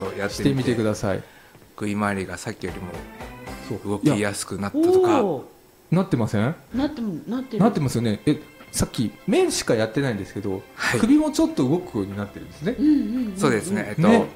やってしてみてください。 首回りがさっきよりもそう動きやすくなったとか。 なってません？ なってますよね。さっき面しかやってないんですけど、 はい、 首もちょっと動くようになってるんですね。 そうですね。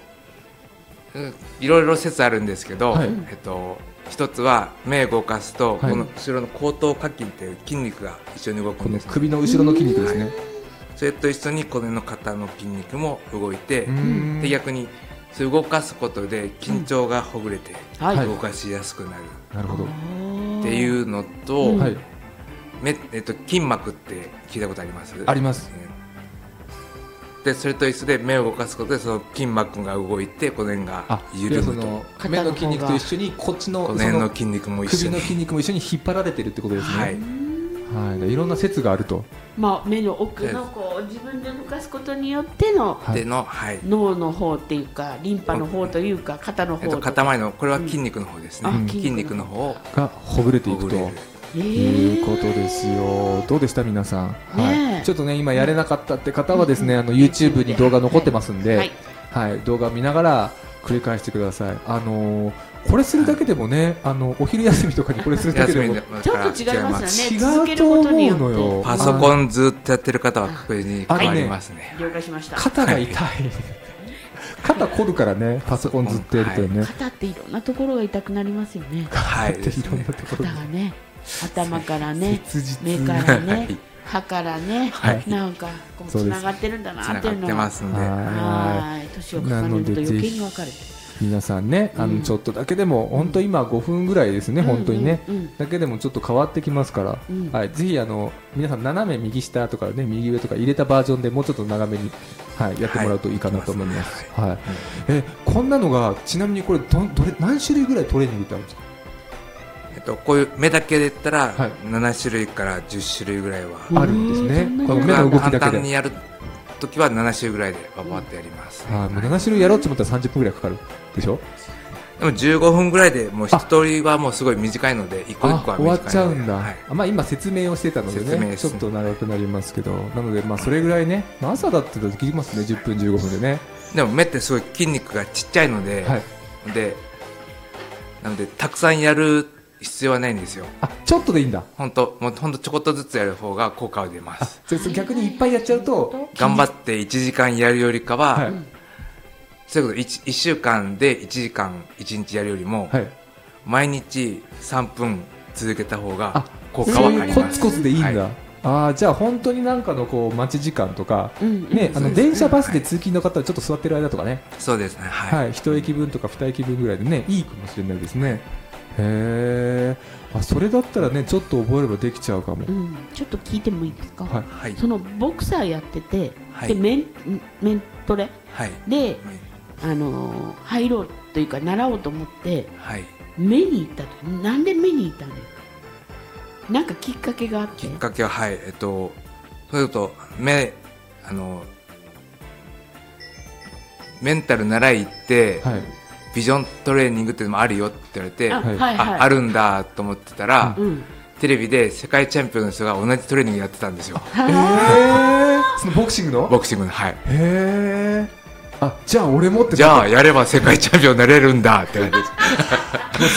いろいろ説あるんですけど、 はい、 一つは目を動かすと、 はい、 この後ろの後頭下筋っていう筋肉が一緒に動くんです、ね、 この首の後ろの筋肉ですね。 それと一緒にこの肩の筋肉も動いて、で逆にそれ動かすことで緊張がほぐれて動かしやすくなる、 なるほどっていうのと、はい、筋膜って聞いたことあります？ あります。 でそれと一緒で目を動かすことでその筋膜が動いてこの辺が緩むと、 目の筋肉と一緒にこっちのこの辺の筋肉も一緒に首の筋肉も一緒に引っ張られてるってことですね。はい、いろんな説があると。 目の奥のこう自分で動かすことによっての、脳の方っていうかリンパの方というか肩の方とか、 肩周りのこれは筋肉の方ですね、筋肉の方がほぐれていくということですよ。どうでした皆さん？はい、ちょっとね今やれなかったって方はですね、YouTube に動画残ってますんで、動画見ながら繰り返してください。これするだけでもね、お昼休みとかにこれするだけでもちょっと違いますよね。 違うと思うのよ。 パソコンずっとやってる方は確実に変わりますね。 了解しました。 肩が痛い。肩凝るからね、パソコンずっとやるとね。 肩っていろんなところが痛くなりますよね。 はい、いろんなところがね、頭からね、目からね、歯からね、なんかつながってるんだなっていうのが、年を重ねると余計に分かる。 皆さんね、ちょっとだけでも本当今5分ぐらいですね、本当にね、だけでもちょっと変わってきますから、はい、ぜひ皆さん斜め右下とかね、右上とか入れたバージョンでもうちょっと長めに、はい、やってもらうといいかなと思います。はい、こんなのがちなみにこれ何種類ぐらいトレーニングってあるんですか？ こういう目だけで言ったら7種類から10種類ぐらいはあるんですね。この目の動きだけで簡単にやる時は7種類ぐらいでババってやります。 もう7種類やろうと思ったら30分ぐらいかかるでしょ？ でも15分ぐらいでもう一人はもうすごい短いので一個一個は短いので終わっちゃうんだ。今説明をしてたのでね、ちょっと長くなりますけど、なのでそれぐらいね、朝だってできますね、10分15分でね。 でも目ってすごい筋肉がちっちゃいので、なのでたくさんやる必要はないんですよ。 ちょっとでいいんだ。 本当ちょこっとずつやる方が効果は出ます。 逆にいっぱいやっちゃうと頑張って1時間やるよりかは、そういうこと 1週間で1時間1日やるよりも、毎日3分続けた方が効果はあります。 コツコツでいいんだ。じゃあ本当になんかのこう待ち時間とか、電車バスで通勤の方はちょっと座ってる間とかね、 そうですね、 1駅分とか2駅分ぐらいでね、いいかもしれないですね。それだったらね、ちょっと覚えればできちゃうかも。 ちょっと聞いてもいいですか？そのボクサーやってて、でメントレで入ろうというか習おうと思って目に行ったと。なんで目に行ったの？なんかきっかけがあって。 きっかけはそれとメンタル習い行って、ビジョントレーニングっていうのもあるよって言われて、あるんだと思ってたら、テレビで世界チャンピオンの人が同じトレーニングやってたんですよ。 そのボクシングの？ ボクシングの、 じゃあ俺もって。 じゃあやれば世界チャンピオンになれるんだって感じです。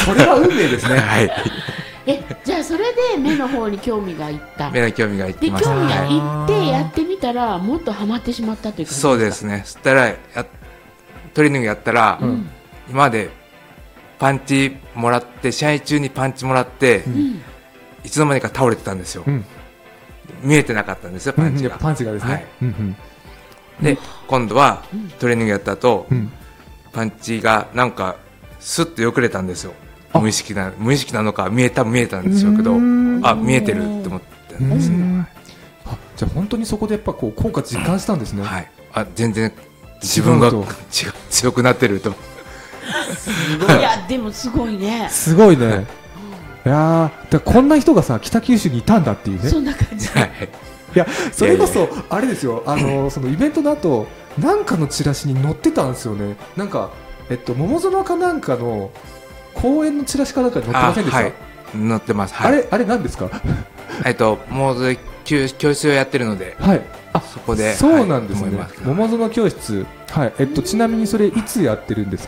それは運命ですね。 じゃあそれで目の方に興味がいった。 目の興味がいってます。 で興味がいってやってみたらもっとハマってしまったという感じですか？ そうですね。そしたらトレーニングやったら、今までパンチもらって試合中にパンチもらって、いつの間にか倒れてたんですよ。見えてなかったんですよ、パンチが。 パンチがですね。 で今度はトレーニングやった後、パンチがなんかスッとよくれたんですよ。無意識なのか見えたんでしょうけど、見えてるって思ったんですね。 じゃあ本当にそこでやっぱこう効果実感したんですね。 全然自分が強くなってると。 いやでもすごいね。 すごいね。いやだこんな人がさ北九州にいたんだっていうね。 そんな感じ。 いやそれこそあれですよ。そのイベントの後なんかのチラシに載ってたんですよね。なんか桃園かなんかの公演のチラシかなんかに載ってませんでした？ 載ってます。 あれ何ですか？ もう教室をやってるので、そこで。 そうなんですね。桃園教室、 はい、ちなみにそれいつやってるんです